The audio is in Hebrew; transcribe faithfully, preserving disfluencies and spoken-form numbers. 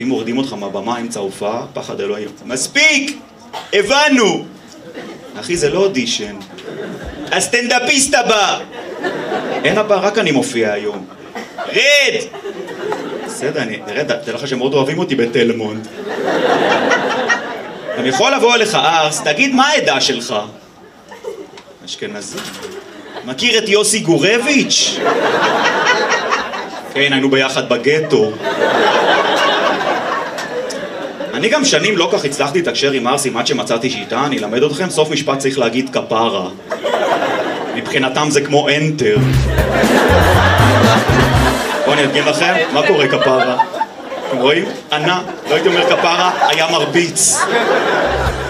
אם מורדים אותך מהבמה אמצע הופעה, פחד אלוהים. מספיק! הבנו! אחי, זה לא אודישן. הסטנדאפיסט הבא! אין הבא, רק אני מופיע היום. רד! בסדר, אני... רד, תראה לך שמאוד אוהבים אותי בתלמונד. אני יכול לבוא אליך ארס, תגיד מה העדה שלך? אשכנזי. מכיר את יוסי גורביץ'? כן, היינו ביחד בגטו. אני גם שנים לא כך הצלחתי לתקשר עם ארסים עד שמצאתי שיטה, אני אלמד אתכם, סוף משפט צריך להגיד כפרה. מבחינתם זה כמו אנטר. בואו אני אדגים לכם, מה קורה כפרה? אתם רואים? ענה, לא הייתי אומר כפרה, היה מרביץ.